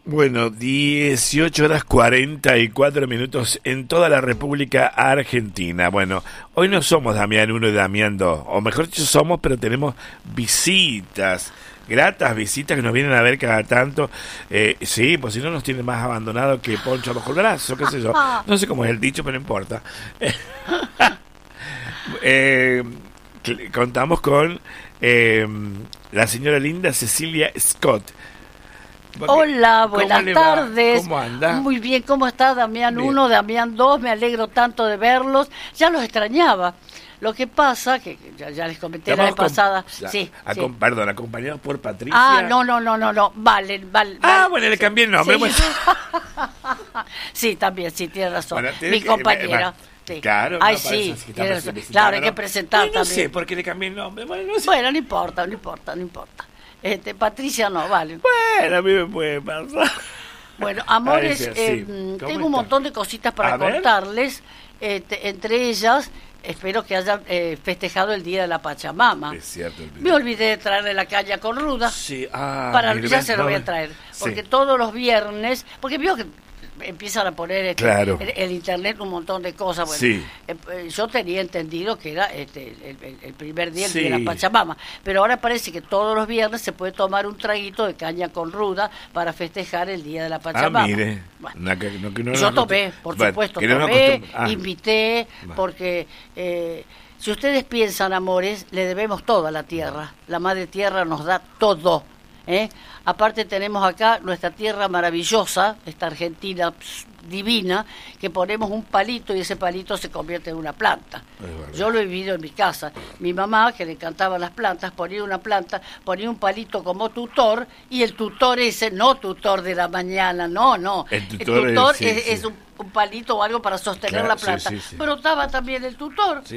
Bueno, 18 horas 44 minutos en toda la República Argentina. Bueno, hoy no somos Damián 1 y Damián 2, o mejor dicho somos, pero tenemos visitas, gratas visitas que nos vienen a ver cada tanto. Sí, pues si no nos tienen más abandonado que Poncho bajo el brazo, qué sé yo. No sé cómo es el dicho, pero no importa. Contamos con la señora linda Cecilia Scott. Hola, buenas tardes. ¿Cómo anda? Muy bien, ¿cómo está Damián 1, Damián 2? Me alegro tanto de verlos. Ya los extrañaba. Lo que pasa, que ya les comenté la vez pasada. Sí. Perdón, acompañado por Patricia. No. Vale. Bueno, le cambié el nombre. Sí, Bueno. Sí, también, sí, tiene razón. Bueno, mi compañera. Sí. Claro, ay, sí, tiene razón. Claro, hay que presentar también. No sé por qué le cambié el nombre. Bueno, no sé. Bueno, no importa. Patricia no, vale. Bueno, a mí me puede pasar. Bueno, amores, sí. tengo un montón de cositas para contarles. Entre ellas, espero que hayan festejado el Día de la Pachamama. Es cierto. Me olvidé de traerle la caña con ruda. Sí, ya se lo voy a traer. Porque todos los viernes, porque vio que empiezan a poner el internet un montón de cosas. Bueno, sí. Yo tenía entendido que era el primer día de la Pachamama, pero ahora parece que todos los viernes se puede tomar un traguito de caña con ruda para festejar el Día de la Pachamama. Mire. Bueno, yo tomé, por supuesto, invité, porque si ustedes piensan, amores, le debemos todo a la tierra. La madre tierra nos da todo. Aparte tenemos acá nuestra tierra maravillosa, esta Argentina divina, que ponemos un palito y ese palito se convierte en una planta. Yo lo he vivido en mi casa. Mi mamá, que le encantaban las plantas, ponía una planta, ponía un palito como tutor, y el tutor ese, no tutor de la mañana, no. El tutor es un palito o algo para sostener la planta. Sí. Brotaba también el tutor. Sí,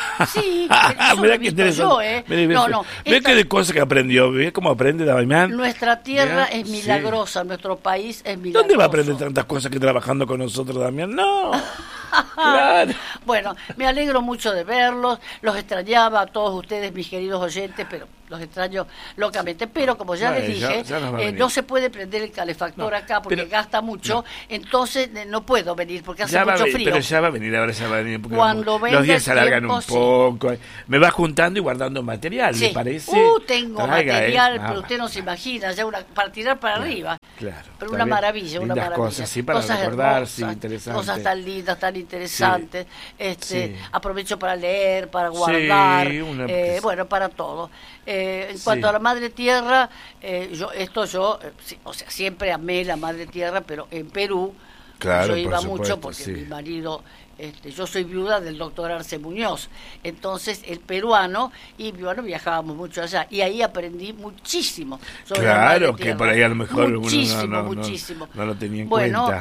eso lo he visto yo, Ve que de cosas que aprendió, ve cómo aprende Damián. Nuestra tierra es milagrosa, nuestro país es milagroso. ¿Dónde va a aprender tantas cosas que trabajando con nosotros, Damián? No. Claro. Bueno, me alegro mucho de verlos, los extrañaba a todos ustedes, mis queridos oyentes, pero los extraño locamente, pero como ya les dije, no se puede prender el calefactor acá porque gasta mucho, entonces no puedo venir porque hace mucho frío. Pero ya va a venir, ahora ya va a venir, porque cuando los días se alargan un poco, me va juntando y guardando material, ¿le parece? Tengo material, pero usted no se imagina, ya para tirar para arriba. Claro. Pero una maravilla, una maravilla. Cosas, sí, para recordar, interesantes. Cosas tan lindas, tan interesantes. Aprovecho para leer, para guardar, bueno, para todo. En cuanto a la Madre Tierra, yo siempre amé la Madre Tierra, pero en Perú yo iba mucho porque mi marido, yo soy viuda del doctor Arce Muñoz, entonces el peruano y viajábamos mucho allá y ahí aprendí muchísimo sobre la Madre Tierra. Que por ahí a lo mejor muchísimo. No lo tenía en cuenta.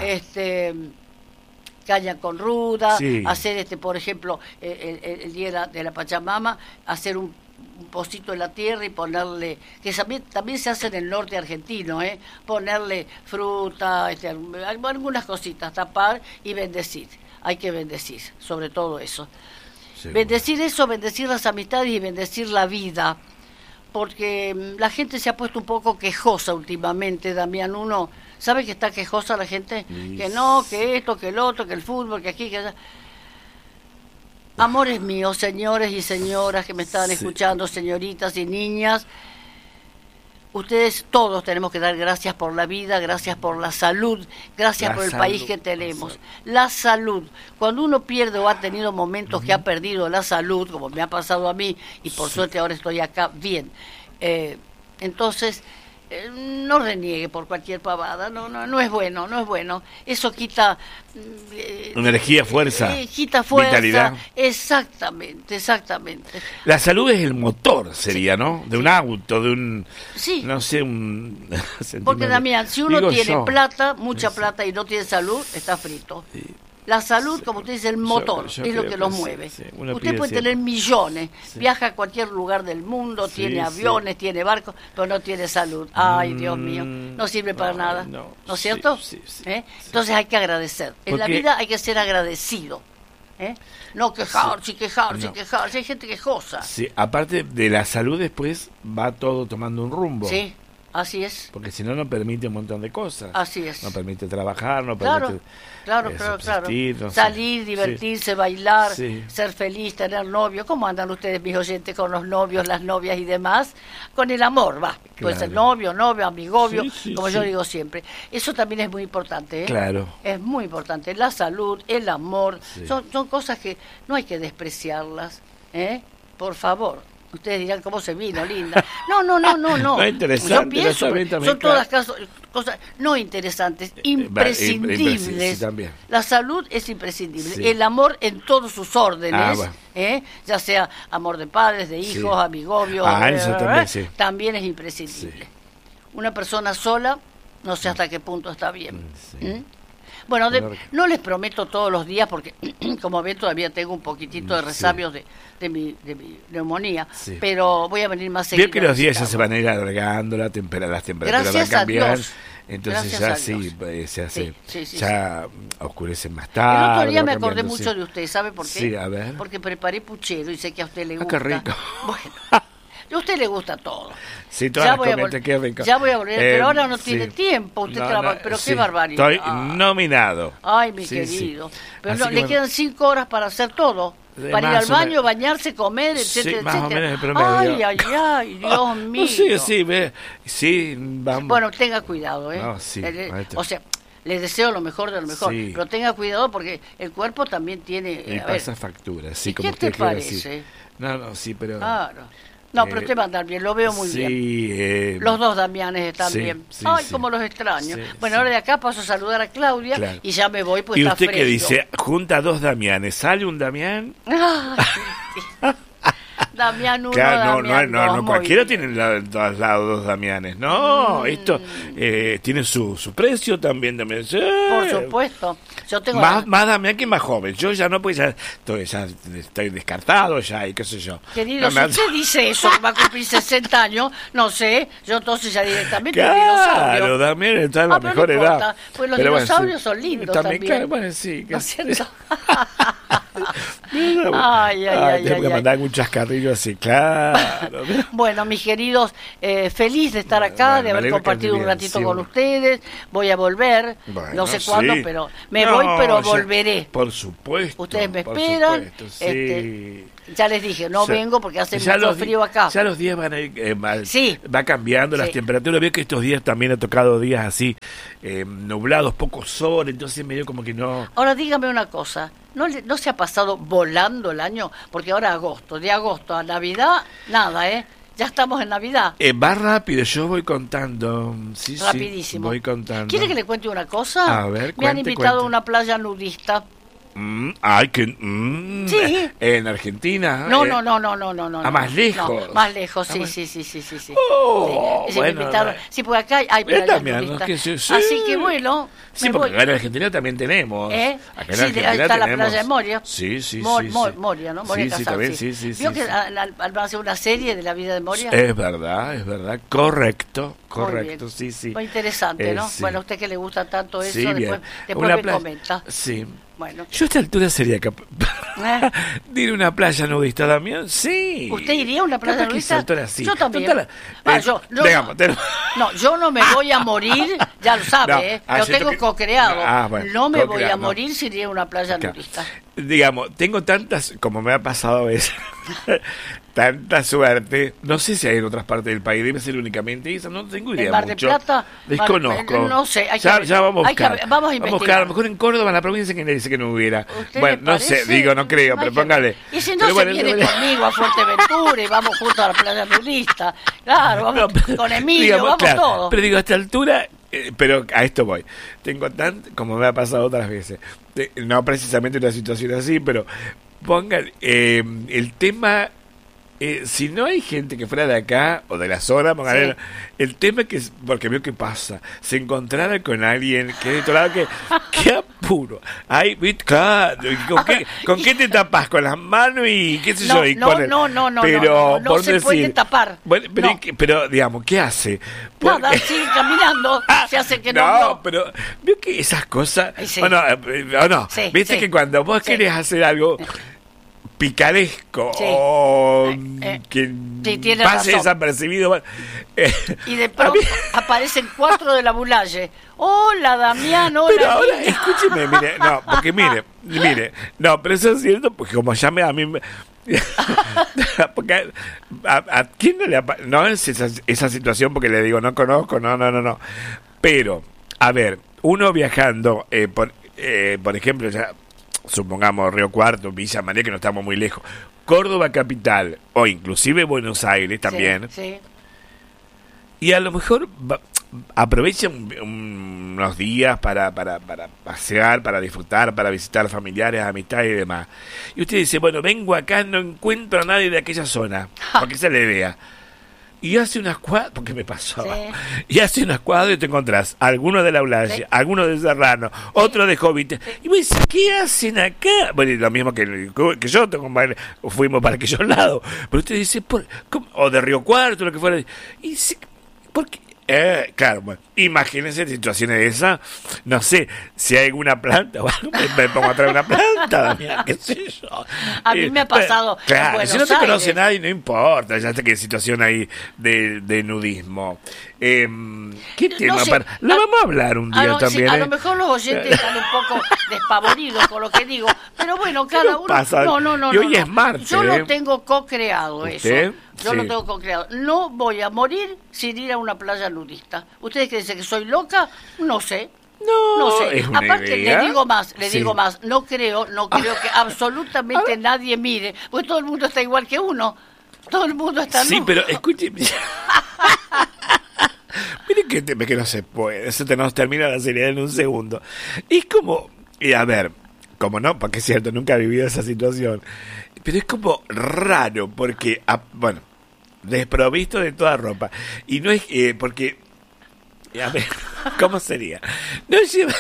Caña con ruda, hacer por ejemplo el día de la Pachamama, hacer un pocito en la tierra y ponerle, que también se hace en el norte argentino, ponerle fruta, algunas cositas, tapar y bendecir. Hay que bendecir, sobre todo eso. Bendecir eso, bendecir las amistades y bendecir la vida, porque la gente se ha puesto un poco quejosa últimamente, Damián 1. ¿Sabe que está quejosa la gente? Que no, que esto, que el otro, que el fútbol, que aquí, que allá. Amores míos, señores y señoras que me están escuchando, señoritas y niñas, ustedes todos tenemos que dar gracias por la vida, gracias por la salud, gracias por el país que tenemos. La salud. Cuando uno pierde o ha tenido momentos que ha perdido la salud, como me ha pasado a mí, y por suerte ahora estoy acá bien, entonces no reniegue por cualquier pavada, no es bueno, eso quita energía, fuerza, vitalidad. Exactamente. La salud es el motor, sería, ¿no? De un auto, de un, no sé, un porque Damián, si uno tiene plata, mucha plata y no tiene salud, está frito. La salud, como usted dice, el motor, es lo que los mueve. Usted puede tener millones, viaja a cualquier lugar del mundo, tiene aviones, tiene barcos, pero no tiene salud. Ay, Dios mío, no sirve para nada. ¿No es cierto? Entonces hay que agradecer. En la vida hay que ser agradecido. No quejarse. Hay gente quejosa. Sí, aparte de la salud después va todo tomando un rumbo. Así es. Porque si no, no permite un montón de cosas. Así es. No permite trabajar, no permite... Claro. No salir, sé. divertirse, bailar, sí. ser feliz, tener novio. ¿Cómo andan ustedes, mis oyentes, con los novios, las novias y demás? Con el amor, va. Claro. Puede ser novio, amigovio, como yo digo siempre. Eso también es muy importante, ¿eh? Claro. Es muy importante. La salud, el amor, son cosas que no hay que despreciarlas, ¿eh? Por favor. Ustedes dirán cómo se vino, linda. No. No, interesante. Yo pienso, son todas cosas no interesantes, imprescindibles. Sí, también. La salud es imprescindible. Sí. El amor en todos sus órdenes, ya sea amor de padres, de hijos, amigobios, también es imprescindible. Sí. Una persona sola, no sé hasta qué punto está bien. Sí. Bueno, no les prometo todos los días porque, como ven, todavía tengo un poquitito de resabios de mi neumonía, pero voy a venir más seguido. Veo que los días ya se van a ir alargando, las temperaturas van a cambiar. Entonces ya se hace, ya oscurece más tarde. El otro día me acordé mucho de usted, ¿sabe por qué? Sí, a ver. Porque preparé puchero y sé que a usted le gusta. ¡Qué rico! Bueno. A usted le gusta todo. Sí, todas las qué rico. Ya voy a volver, pero ahora no tiene tiempo. Usted trabaja, pero qué barbaridad. Estoy nominado. Ay, mi querido. Pero le quedan 5 horas para hacer todo. Para ir al baño, bañarse, comer, etcétera, más o menos el promedio. Ay, Dios mío. Sí, vamos. Bueno, tenga cuidado, ¿eh? No, o sea, les deseo lo mejor de lo mejor, pero tenga cuidado porque el cuerpo también tiene... Y pasa factura, sí, como ¿qué te parece? No, sí, pero... Claro. No, pero usted va a andar bien, lo veo muy bien. Los dos Damianes están bien. Ay, cómo los extraño. Bueno, ahora de acá paso a saludar a Claudia y ya me voy, pues está fresco. ¿Y usted qué dice? Junta 2 Damianes, ¿sale un Damián? Damián 1, claro, Damián 2. No, cualquiera tiene en todos lados 2 Damianes. No, esto tiene su precio también. Por supuesto. Yo tengo más Damián que más joven. Yo ya no, pues ya estoy descartado ya y qué sé yo. Querido, si usted dice eso, que va a cumplir 60 años, no sé, yo entonces ya directamente Claro, Damián está en la mejor edad. Pues los dinosaurios son lindos también. Claro, bueno, sí. ¿No es cierto? Tengo que mandar un chascarrillo así, claro. Bueno, mis queridos, feliz de estar acá, de haber compartido un ratito con ustedes. Voy a volver, no sé cuándo, pero pero volveré. Por supuesto. Ustedes me esperan. Ya les dije, vengo porque hace mucho frío acá. Ya los días van a ir, va cambiando las temperaturas. Veo que estos días también ha tocado días así, nublados, poco sol, entonces medio como que no... Ahora dígame una cosa, ¿no se ha pasado volando el año? Porque ahora de agosto a Navidad, nada, ya estamos en Navidad. Va rápido, yo voy contando. Rapidísimo. Voy contando. ¿Quiere que le cuente una cosa? A ver, me han invitado a una playa nudista. Sí. En Argentina. No. Más lejos. No, más lejos, sí. Bueno, me invitaron. Sí, porque acá hay playas nudistas. Así que bueno. Sí, porque acá en Argentina también tenemos. Acá en Argentina está la playa de Moria. Sí. Moria, ¿no? Moria Casal, también, sí. ¿Vio que van a hacer una serie de la vida de Moria? Es verdad. Correcto, sí. Muy interesante, ¿no? Sí. Bueno, a usted que le gusta tanto eso, después me comenta. Sí. Bueno. Yo a esta altura sería capaz de ir a una playa nudista, Damián. Sí. ¿Usted iría a una playa nudista? Yo también. Yo no me voy a morir, ya lo sabe, lo tengo co-creado. No me voy a morir si iría a una playa nudista. Digamos, tengo tantas, como me ha pasado a veces, tanta suerte. No sé si hay en otras partes del país, debe ser únicamente esa, no tengo idea. ¿En Mar de Plata? Desconozco. No sé, ya vamos a buscar. Vamos a investigar. A lo mejor en Córdoba, en la provincia, que dice que no hubiera. Bueno, no sé, no creo, pero póngale. Y si no, se viene conmigo a Fuerteventura y vamos juntos a la playa nudista. Claro, vamos con Emilio, vamos todos. Pero digo, a esta altura... pero a esto voy. Tengo como me ha pasado otras veces, no precisamente una situación así, pero pongan el tema, si no hay gente que fuera de acá o de la zona, pongan el tema que porque veo que pasa, se encontrara con alguien que de otro lado que apuro. Ay, claro, ¿con qué te tapas? Con las manos y qué sé yo. No se puede tapar. Bueno, pero digamos, ¿qué hace? Nada, sigue caminando, se hace que no. No, pero veo que esas cosas, ¿o no? ¿Viste que cuando vos querés hacer algo picaresco o que pase desapercibido. Y de pronto aparecen 4 de la Bulaye. Hola, Damián, hola. Pero ahora, escúcheme, mire, no, pero eso es cierto, porque como ya a mí porque a quién no le no es esa situación, porque le digo, no conozco, no. Pero, a ver, uno viajando, por ejemplo, ya supongamos Río Cuarto, Villa María, que no estamos muy lejos, Córdoba capital, o inclusive Buenos Aires también, sí. Y a lo mejor aprovechen unos días para pasear, para disfrutar, para visitar familiares, amistades y demás. Y usted dice, bueno, vengo acá, no encuentro a nadie de aquella zona, porque se le vea. Y hace unas cuadras, porque me pasó, y hace unas cuadras y te encontrás algunos de la Bulaye, algunos de Serrano, otro de Jovita. Y vos dices, ¿qué hacen acá? Bueno, lo mismo que yo, fuimos para aquellos lados. Pero usted dice, o de Río Cuarto, lo que fuera. Y dice, ¿por qué? Claro, bueno, imagínense situaciones de esas, no sé, si hay alguna planta, bueno, me pongo a traer una planta, Damián, qué sé yo. A mí me ha pasado. Claro, si no te conoce nadie, no importa, ya sé qué situación hay de nudismo. ¿Qué tema? No sé, lo vamos a hablar un día también. Sí, a lo mejor los oyentes están un poco despavoridos con lo que digo, pero bueno, cada uno. Pasa? No. Y hoy es martes. Yo lo tengo co-creado eso. Yo sí. lo tengo co-creado. No voy a morir sin ir a una playa nudista. ¿Ustedes creen que soy loca? No sé. No sé. Es una Aparte, idea. le digo más, no creo que absolutamente nadie mire, porque todo el mundo está igual que uno. Todo el mundo está Sí, pero escúcheme. Mire que no se puede, eso nos termina la seriedad en un segundo. Es como, a ver, como no, porque es cierto, nunca he vivido esa situación, pero es como raro, porque, bueno, desprovisto de toda ropa, y no es, porque, a ver, ¿cómo sería? No lleva...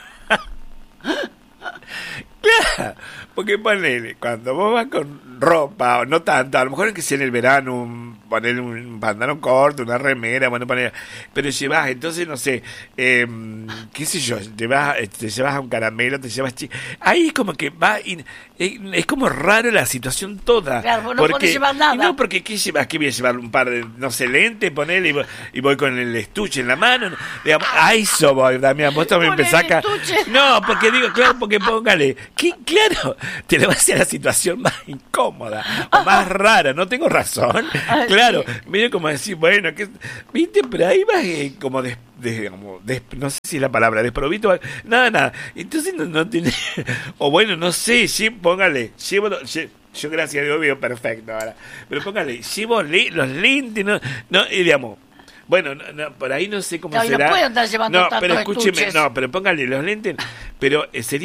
Claro, porque ponele, cuando vos vas con ropa, o no tanto, a lo mejor es que sea en el verano, poner un pantalón corto, una remera, bueno, pero llevas, entonces, no sé, qué sé yo, te llevas a un caramelo, te llevas... Ahí como que va, es como raro la situación toda. Claro, no podés llevar nada. No, porque ¿qué llevas? ¿Qué voy a llevar? Un par de, no sé, lentes, ponele, y voy con el estuche en la mano, digamos, a eso voy, Damián, vos también empezás acá. No, porque digo, claro, porque póngale, claro, te le va a hacer la situación más incómoda, o más rara, no tengo razón. Claro, mire como decir, bueno, que viste, pero ahí vas como no sé si es la palabra, desprovisto, nada. Entonces no tiene, o bueno, no sé, póngale, yo gracias a Dios veo perfecto ahora, pero póngale, llevo los lentes, no, y digamos, bueno, no, por ahí no sé cómo será. No puedo andar llevando tantos pero escúcheme, estuches. pero póngale los lentes, pero sería